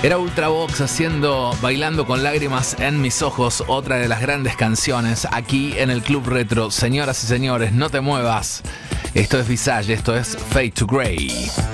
Era Ultravox haciendo Bailando con lágrimas en mis ojos, otra de las grandes canciones aquí en el Club Retro. Señoras y señores, no te muevas. Esto es Visage, esto es Fade to Grey.